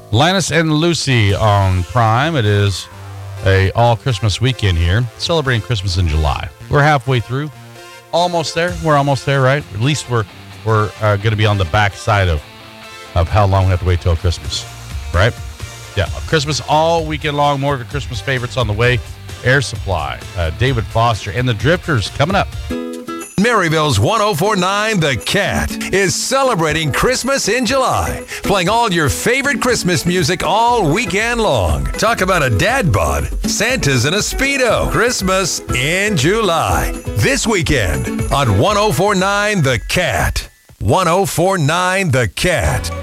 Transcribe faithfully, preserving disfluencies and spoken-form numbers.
Linus and Lucy on Prime. It is a all Christmas weekend here, celebrating Christmas in July. We're halfway through, almost there. We're almost there, right? At least we're we're uh, going to be on the back side of of how long we have to wait till Christmas, right? Yeah, Christmas all weekend long. More of your Christmas favorites on the way. Air Supply, uh, David Foster, and the Drifters coming up. Maryville's one oh four point nine The Cat is celebrating Christmas in July, playing all your favorite Christmas music all weekend long. Talk about a dad bod. Santa's in a Speedo. Christmas in July. This weekend on one oh four point nine The Cat. one oh four point nine The Cat.